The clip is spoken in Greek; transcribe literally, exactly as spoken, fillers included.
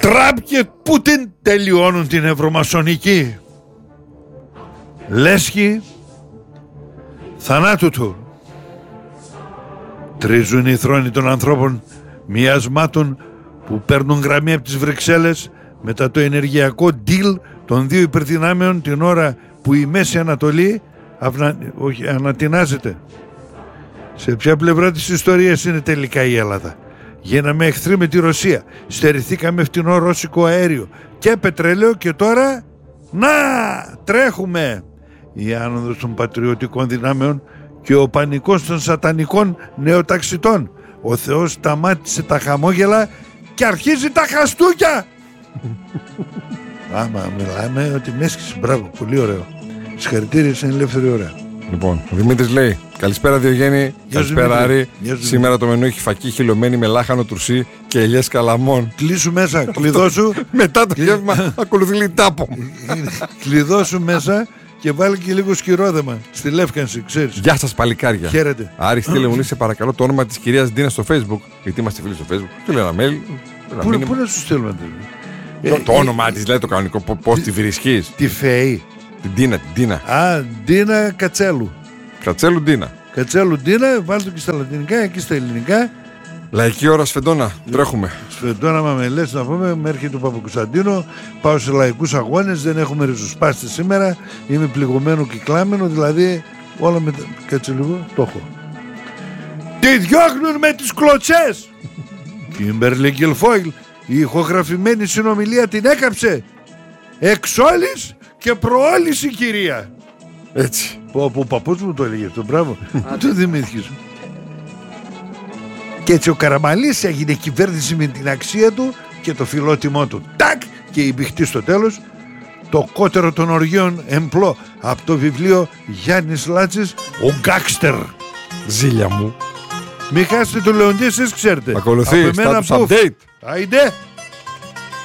Τραμπ και Πούτιν τελειώνουν την ευρωμασονική. Λέσχη θανάτου του. Τρίζουν οι θρόνοι των ανθρώπων μοιασμάτων που παίρνουν γραμμή από τις Βρυξέλλες μετά το ενεργειακό deal των δύο υπερδυνάμεων την ώρα που η Μέση Ανατολή αυνα... όχι, ανατινάζεται. Σε ποια πλευρά της ιστορίας είναι τελικά η Ελλάδα? Γίναμε εχθροί με τη Ρωσία, στερηθήκαμε φτηνό ρώσικο αέριο και πετρέλαιο και τώρα να τρέχουμε. Η άνοδος των πατριωτικών δυνάμεων και ο πανικός των σατανικών νεοταξιτών. Ο Θεός σταμάτησε τα χαμόγελα και αρχίζει τα χαστούκια. Άμα μιλάμε ότι με έσκησε. Μπράβο, πολύ ωραίο. Συγχαρητήρια στην ελεύθερη ώρα. Λοιπόν, ο Δημήτρης λέει: καλησπέρα Διογέννη, καλησπέρα Άρη. Σήμερα το μενού έχει φακή χυλωμένη με λάχανο τουρσί και ελιές καλαμών. Κλείσου μέσα, κλειδώσου. Μετά το γεύμα ακολουθεί λιτάπο. Κλειδώσου μέσα και βάλει και λίγο σκυρόδεμα στη λεύκανση, ξέρεις. Γεια σας παλικάρια. Χαίρετε. Άρη, στείλε μου σε παρακαλώ το όνομα της κυρίας Ντίνα στο Facebook. Γιατί είμαστε φίλοι στο Facebook. Στείλε ένα mail. Πού, πού να σου στείλουμε το, το όνομά της, λέει το κανονικό, πώς τη βρίσκεις? Τη Φεή. Την Ντίνα, την Ντίνα. Α, Ντίνα Κατσέλου. Κατσέλου Ντίνα. Κατσέλου Ντίνα, βάλτε το και στα λατινικά, εκεί στα ελληνικά. Λαϊκή ώρα Σφεντόνα, τρέχουμε. Σφεντόνα, μα με λες να πούμε, με έρχεται του Παπακοσταντίνο. Πάω σε λαϊκούς αγώνες, δεν έχουμε ριζοσπάστη σήμερα. Είμαι πληγωμένο κυκλάμενο, δηλαδή όλα με. Κάτσε λίγο, το έχω. Τι διώχνουν με τις κλωτσές! Κίμπερλι Γκιλφόιλ, η ηχογραφημένη συνομιλία την έκαψε. Εξόλης και προόλης η κυρία. Έτσι. Που ο παππούς μου το έλεγε αυτό, μπράβο. Το θυμήθηκες. Και έτσι ο Καραμαλής έγινε κυβέρνηση με την αξία του και το φιλότιμό του. Τάκ! Και η μπηχτή στο τέλος. Το κότερο των οργείων εμπλό από το βιβλίο Γιάννης Λάτσης, ο Γκάκστερ. Ζήλια μου. Μην χάσετε το Λεοντή, εσείς ξέρετε. Ακολουθεί, status update. Άιντε.